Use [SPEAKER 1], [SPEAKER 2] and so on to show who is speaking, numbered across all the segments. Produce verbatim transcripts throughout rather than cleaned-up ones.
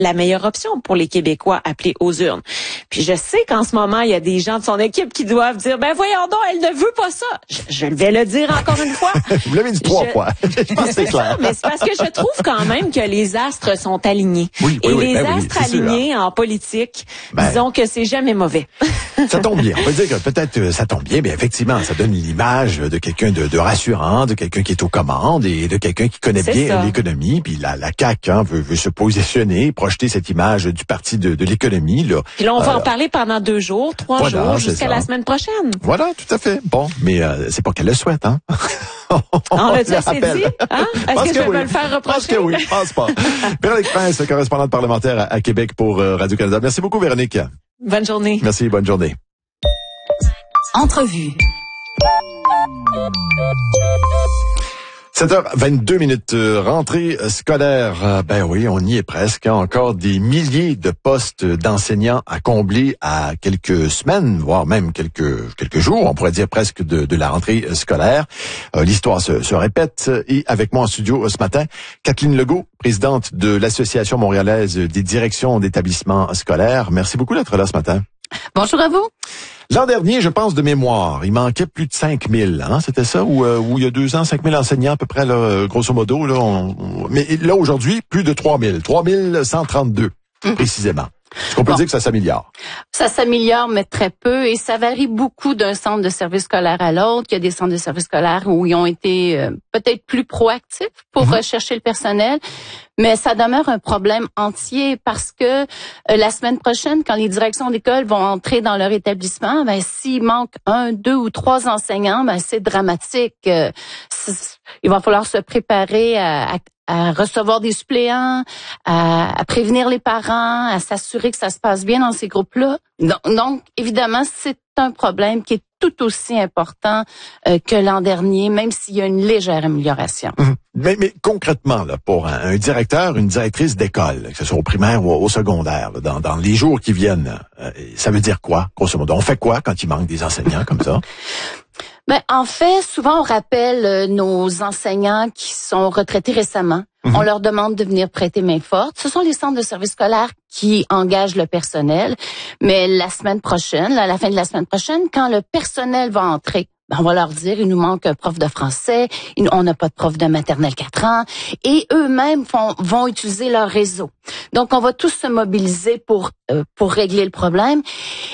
[SPEAKER 1] la meilleure option pour les Québécois appelés aux urnes. Puis je sais qu'en ce moment, il y a des gens de son équipe qui doivent dire, ben voyons donc, elle ne veut pas ça. Je, je vais le dire encore une fois.
[SPEAKER 2] Vous l'avez dit trois
[SPEAKER 1] je,
[SPEAKER 2] fois. Je pense que c'est clair.
[SPEAKER 1] Ça, mais c'est parce que je trouve quand même que les astres sont alignés.
[SPEAKER 2] Oui, oui,
[SPEAKER 1] Et
[SPEAKER 2] oui,
[SPEAKER 1] les
[SPEAKER 2] ben
[SPEAKER 1] astres
[SPEAKER 2] oui,
[SPEAKER 1] alignés
[SPEAKER 2] sûr, hein.
[SPEAKER 1] en politique,
[SPEAKER 2] ben,
[SPEAKER 1] disons que c'est jamais mauvais.
[SPEAKER 2] Ça tombe bien. On peut dire que peut-être euh, ça tombe bien, mais effectivement, ça donne l'image de quelqu'un de, de rassurant, de quelqu'un qui est aux commandes et de quelqu'un qui connaît
[SPEAKER 1] C'est
[SPEAKER 2] bien
[SPEAKER 1] ça.
[SPEAKER 2] l'économie. Puis la, la C A Q hein, veut, veut se positionner, projeter cette image du parti de, de l'économie. Là.
[SPEAKER 1] Puis là, on va
[SPEAKER 2] Euh,
[SPEAKER 1] en parler pendant deux jours, trois
[SPEAKER 2] voilà,
[SPEAKER 1] jours,
[SPEAKER 2] c'est
[SPEAKER 1] jusqu'à
[SPEAKER 2] ça.
[SPEAKER 1] la semaine prochaine.
[SPEAKER 2] Voilà, tout à fait. Bon, mais euh, c'est pas qu'elle le souhaite, hein.
[SPEAKER 1] On l'a dit
[SPEAKER 2] le
[SPEAKER 1] assez
[SPEAKER 2] rappelle.
[SPEAKER 1] dit? Hein? Est-ce
[SPEAKER 2] Pense
[SPEAKER 1] que, je vais
[SPEAKER 2] oui.
[SPEAKER 1] me le faire
[SPEAKER 2] Je pense
[SPEAKER 1] reprocher?
[SPEAKER 2] que oui, je pense pas. Véronique Prince, correspondante parlementaire à, à Québec pour euh, Radio-Canada. Merci beaucoup, Véronique.
[SPEAKER 1] Bonne journée.
[SPEAKER 2] Merci, bonne journée.
[SPEAKER 3] Entrevue.
[SPEAKER 2] sept heures vingt-deux minutes, euh, rentrée scolaire. Euh, ben oui, on y est presque. Hein. Encore des milliers de postes d'enseignants à combler à quelques semaines, voire même quelques quelques jours, on pourrait dire presque de, de la rentrée scolaire. Euh, l'histoire se, se répète. Et avec moi en studio euh, ce matin, Kathleen Legault, présidente de l'Association montréalaise des directions d'établissements scolaires. Merci beaucoup d'être là ce matin.
[SPEAKER 3] Bonjour à vous.
[SPEAKER 2] L'an dernier, je pense de mémoire, il manquait plus de cinq mille, hein, c'était ça, ou euh, où il y a deux ans, cinq mille enseignants à peu près, là, grosso modo. Là, on, on, mais là, aujourd'hui, plus de trois mille, trois mille cent trente-deux, mmh. précisément. Est-ce qu'on peut
[SPEAKER 3] bon.
[SPEAKER 2] dire que ça s'améliore?
[SPEAKER 3] Ça s'améliore, mais très peu, et ça varie beaucoup d'un centre de service scolaire à l'autre. Il y a des centres de service scolaire où ils ont été euh, peut-être plus proactifs pour mmh. rechercher le personnel, mais ça demeure un problème entier parce que euh, la semaine prochaine, quand les directions d'école vont entrer dans leur établissement, ben s'il manque un, deux ou trois enseignants, ben c'est dramatique. Euh, c'est, il va falloir se préparer à, à à recevoir des suppléants, à, à prévenir les parents, à s'assurer que ça se passe bien dans ces groupes-là. Donc, donc évidemment, c'est un problème qui est tout aussi important euh, que l'an dernier, même s'il y a une légère amélioration.
[SPEAKER 2] Mmh. Mais, mais concrètement, là, pour un, un directeur, une directrice d'école, que ce soit au primaire ou au secondaire, là, dans, dans les jours qui viennent, euh, ça veut dire quoi, grosso modo? On fait quoi quand il manque des enseignants comme ça?
[SPEAKER 3] Ben, en fait, souvent, on rappelle euh, nos enseignants qui sont retraités récemment. Mm-hmm. On leur demande de venir prêter main forte. Ce sont les centres de service scolaire qui engagent le personnel. Mais la semaine prochaine, à la fin de la semaine prochaine, quand le personnel va entrer, ben, on va leur dire, il nous manque un prof de français, on n'a pas de prof de maternelle quatre ans, et eux-mêmes font, vont utiliser leur réseau. Donc, on va tous se mobiliser pour euh, pour régler le problème.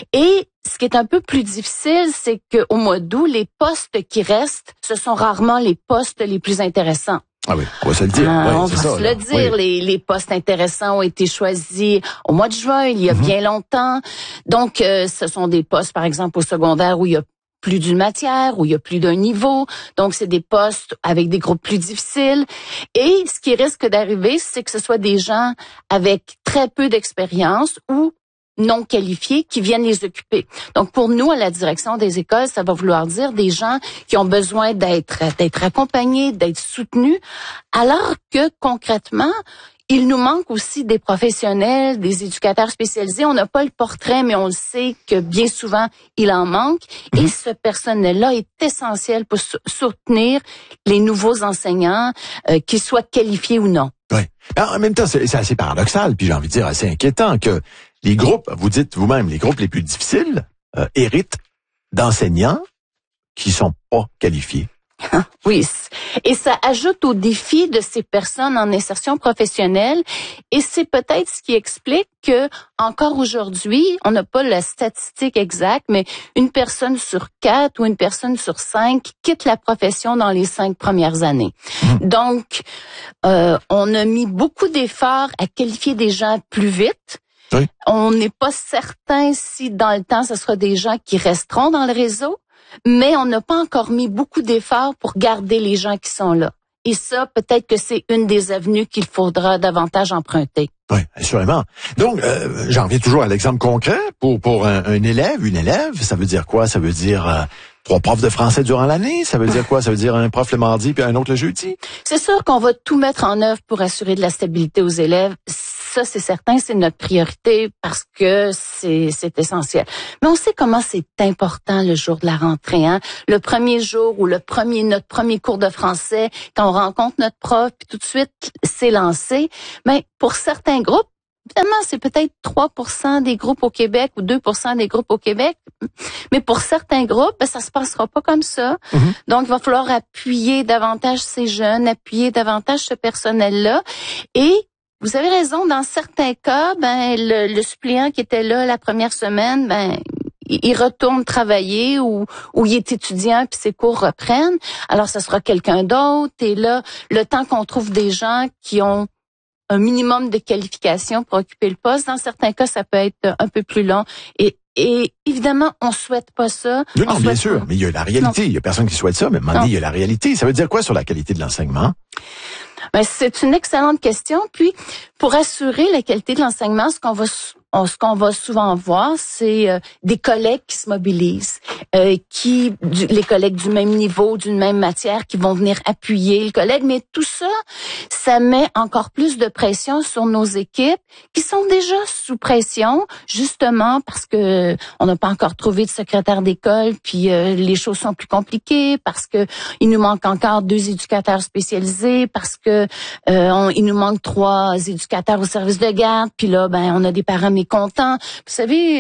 [SPEAKER 3] Et ce qui est un peu plus difficile, c'est qu'au mois d'août, les postes qui restent, ce sont rarement les postes les plus intéressants.
[SPEAKER 2] Ah oui, on va se le dire.
[SPEAKER 3] Euh,
[SPEAKER 2] oui,
[SPEAKER 3] on
[SPEAKER 2] c'est
[SPEAKER 3] va
[SPEAKER 2] ça,
[SPEAKER 3] se
[SPEAKER 2] là.
[SPEAKER 3] le dire,
[SPEAKER 2] Oui.
[SPEAKER 3] les, les postes intéressants ont été choisis au mois de juin, il y a mm-hmm. bien longtemps. Donc, euh, ce sont des postes, par exemple, au secondaire où il y a plus d'une matière, où il y a plus d'un niveau. Donc, c'est des postes avec des groupes plus difficiles. Et ce qui risque d'arriver, c'est que ce soit des gens avec très peu d'expérience ou non qualifiés qui viennent les occuper. Donc, pour nous, à la direction des écoles, ça va vouloir dire des gens qui ont besoin d'être d'être accompagnés, d'être soutenus, alors que, concrètement, il nous manque aussi des professionnels, des éducateurs spécialisés. On n'a pas le portrait, mais on le sait que bien souvent, il en manque. Mmh. Et ce personnel-là est essentiel pour soutenir les nouveaux enseignants, euh, qu'ils soient qualifiés ou non.
[SPEAKER 2] Oui. En même temps, c'est, c'est assez paradoxal, puis j'ai envie de dire assez inquiétant que les groupes, vous dites vous-même, les groupes les plus difficiles euh, héritent d'enseignants qui sont pas qualifiés.
[SPEAKER 3] Oui, et ça ajoute au défi de ces personnes en insertion professionnelle, et c'est peut-être ce qui explique que encore aujourd'hui, on n'a pas la statistique exacte, mais une personne sur quatre ou une personne sur cinq quitte la profession dans les cinq premières années. Mmh. Donc, euh, on a mis beaucoup d'efforts à qualifier des gens plus vite. Oui. On n'est pas certain si dans le temps, ce sera des gens qui resteront dans le réseau. Mais on n'a pas encore mis beaucoup d'efforts pour garder les gens qui sont là. Et ça, peut-être que c'est une des avenues qu'il faudra davantage emprunter.
[SPEAKER 2] Oui, assurément. Donc, euh, j'en reviens toujours à l'exemple concret. Pour pour un, un élève, une élève, ça veut dire quoi? Ça veut dire euh, trois profs de français durant l'année? Ça veut dire quoi? Ça veut dire un prof le mardi puis un autre le jeudi?
[SPEAKER 3] C'est sûr qu'on va tout mettre en œuvre pour assurer de la stabilité aux élèves. Ça, c'est certain, c'est notre priorité parce que c'est c'est essentiel. Mais on sait comment c'est important le jour de la rentrée, hein. Le premier jour ou le premier notre premier cours de français, quand on rencontre notre prof, puis tout de suite c'est lancé. Mais pour certains groupes, Évidemment, c'est peut-être trois pour cent des groupes au Québec ou deux pour cent des groupes au Québec, mais pour certains groupes, ben, ça se passera pas comme ça. Mm-hmm. Donc, il va falloir appuyer davantage ces jeunes, appuyer davantage ce personnel-là. Et vous avez raison, dans certains cas, ben le, le suppléant qui était là la première semaine, ben il retourne travailler ou, ou il est étudiant puis ses cours reprennent. Alors, ça sera quelqu'un d'autre. Et là, le temps qu'on trouve des gens qui ont un minimum de qualifications pour occuper le poste, dans certains cas, ça peut être un peu plus long. Et, et évidemment, on souhaite pas ça.
[SPEAKER 2] Non, non, bien
[SPEAKER 3] pas...
[SPEAKER 2] sûr, mais il y a la réalité. Non. Il y a personne qui souhaite ça, mais maintenant, il y a la réalité. Ça veut dire quoi sur la qualité de l'enseignement?
[SPEAKER 3] Ben, c'est une excellente question. Puis, pour assurer la qualité de l'enseignement, ce qu'on va ce qu'on va souvent voir, c'est euh, des collègues qui se mobilisent, euh, qui du, les collègues du même niveau, d'une même matière, qui vont venir appuyer le collègue. Mais tout ça, ça met encore plus de pression sur nos équipes qui sont déjà sous pression, justement parce que on n'a pas encore trouvé de secrétaire d'école, puis euh, les choses sont plus compliquées, parce que il nous manque encore deux éducateurs spécialisés, parce que euh, on, il nous manque trois éducateurs au service de garde, puis là, ben on a des parents mécontents. Vous savez,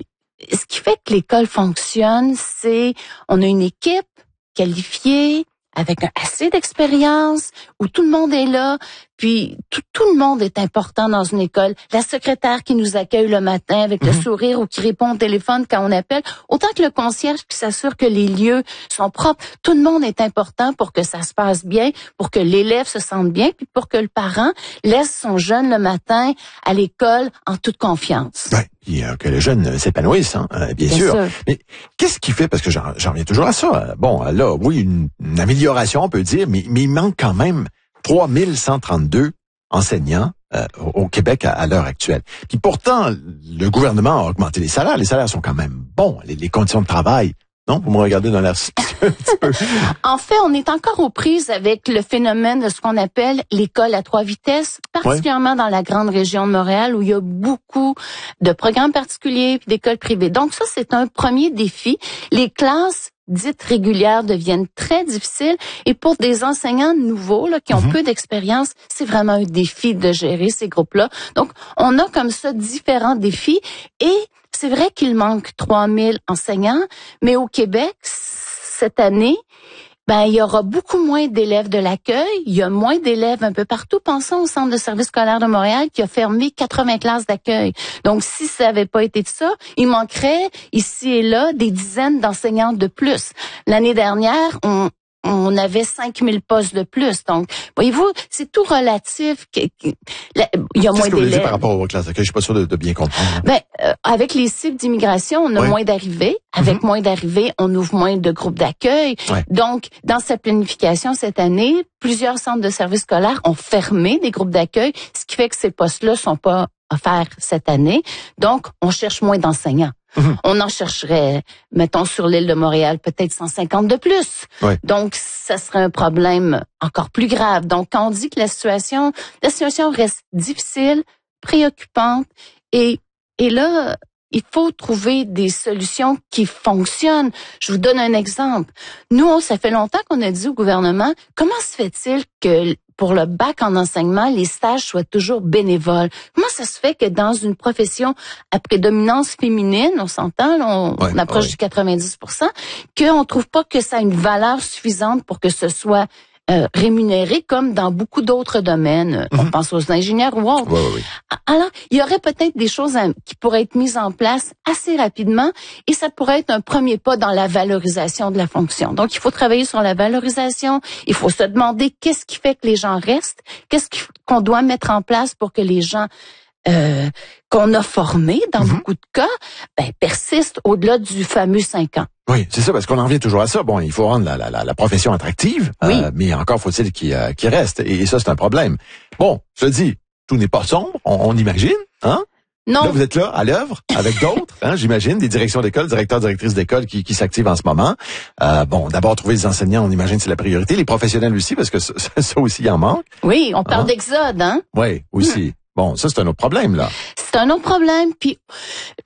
[SPEAKER 3] ce qui fait que l'école fonctionne, c'est on a une équipe qualifiée, avec assez d'expérience, où tout le monde est là, puis tout, tout le monde est important dans une école. La secrétaire qui nous accueille le matin avec mm-hmm. le sourire ou qui répond au téléphone quand on appelle, autant que le concierge qui s'assure que les lieux sont propres. Tout le monde est important pour que ça se passe bien, pour que l'élève se sente bien, puis pour que le parent laisse son jeune le matin à l'école en toute confiance.
[SPEAKER 2] Ouais. Puis, euh, que le jeune s'épanouisse, hein, euh, bien, bien sûr. sûr. Mais qu'est-ce qui fait, parce que j'en, j'en reviens toujours à ça, bon, là, oui, une, une amélioration, on peut dire, mais, mais il manque quand même trois mille cent trente-deux enseignants euh, au Québec à, à l'heure actuelle. Puis pourtant, le gouvernement a augmenté les salaires. Les salaires sont quand même bons. Les, les conditions de travail, non? Vous me regardez dans l'air suspicieux un petit peu.
[SPEAKER 3] En fait, on est encore aux prises avec le phénomène de ce qu'on appelle l'école à trois vitesses, particulièrement ouais. dans la grande région de Montréal, où il y a beaucoup de programmes particuliers et d'écoles privées. Donc ça, c'est un premier défi. Les classes dites régulières deviennent très difficiles et pour des enseignants nouveaux là, qui ont mm-hmm. peu d'expérience, c'est vraiment un défi de gérer ces groupes-là. Donc, on a comme ça différents défis et c'est vrai qu'il manque trois mille enseignants, mais au Québec, cette année, ben il y aura beaucoup moins d'élèves de l'accueil, il y a moins d'élèves un peu partout. Pensons au Centre de service scolaire de Montréal qui a fermé quatre-vingts classes d'accueil. Donc si ça n'avait pas été de ça, il manquerait ici et là des dizaines d'enseignants de plus. L'année dernière, on on avait cinq mille postes de plus. Donc, voyez-vous, c'est tout relatif. Il y a
[SPEAKER 2] Qu'est-ce
[SPEAKER 3] moins
[SPEAKER 2] que vous
[SPEAKER 3] d'élèves.
[SPEAKER 2] Dites par rapport aux classes d'accueil? Je suis pas sûr de, de bien comprendre.
[SPEAKER 3] Ben, euh, avec les cibles d'immigration, on a
[SPEAKER 2] ouais.
[SPEAKER 3] moins d'arrivées. Avec mm-hmm. moins d'arrivées, on ouvre moins de groupes d'accueil. Ouais. Donc, dans cette planification cette année, plusieurs centres de services scolaires ont fermé des groupes d'accueil, ce qui fait que ces postes-là sont pas offerts cette année. Donc, on cherche moins d'enseignants. Mmh. On en chercherait, mettons, sur l'île de Montréal, peut-être cent cinquante de plus. Ouais. Donc, ça serait un problème encore plus grave. Donc, quand on dit que la situation, la situation reste difficile, préoccupante, et, et là, il faut trouver des solutions qui fonctionnent. Je vous donne un exemple. Nous, ça fait longtemps qu'on a dit au gouvernement, comment se fait-il que pour le bac en enseignement, les stages soient toujours bénévoles? Comment ça se fait que dans une profession à prédominance féminine, on s'entend, là, on, ouais, on approche ouais. du quatre-vingt-dix pour cent, qu'on trouve pas que ça a une valeur suffisante pour que ce soit Euh, rémunérés comme dans beaucoup d'autres domaines. Mm-hmm. On pense aux ingénieurs ou autres.
[SPEAKER 2] Oui, oui, oui.
[SPEAKER 3] Alors, il y aurait peut-être des choses à, qui pourraient être mises en place assez rapidement et ça pourrait être un premier pas dans la valorisation de la fonction. Donc, il faut travailler sur la valorisation. Il faut se demander qu'est-ce qui fait que les gens restent, qu'est-ce qu'on doit mettre en place pour que les gens euh, qu'on a formés, dans mm-hmm. beaucoup de cas, ben, persistent au-delà du fameux cinq ans.
[SPEAKER 2] Oui, c'est ça, parce qu'on en revient toujours à ça. Bon, il faut rendre la, la, la profession attractive,
[SPEAKER 3] oui.
[SPEAKER 2] euh, mais encore faut-il qu'il, euh, qu'il reste. Et, et ça, c'est un problème. Bon, je le dis, tout n'est pas sombre, on, on imagine, hein?
[SPEAKER 3] Non.
[SPEAKER 2] Là, vous êtes là, à l'œuvre, avec d'autres, hein, j'imagine, des directions d'école, directeurs, directrices d'école qui, qui s'activent en ce moment. Euh, bon, d'abord, trouver des enseignants, on imagine, c'est la priorité. Les professionnels aussi, parce que ça, ça aussi, il en manque.
[SPEAKER 3] Oui, on parle
[SPEAKER 2] hein?
[SPEAKER 3] d'exode, hein?
[SPEAKER 2] Oui, aussi. Mmh. Bon, ça, c'est un autre problème, là.
[SPEAKER 3] C'est un autre problème, puis... Euh,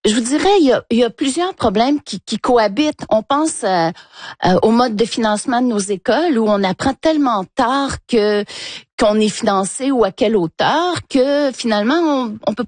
[SPEAKER 3] Je vous dirais, il y a, il y a plusieurs problèmes qui, qui cohabitent. On pense euh, euh, au mode de financement de nos écoles où on apprend tellement tard que qu'on est financé ou à quelle hauteur que finalement on, on peut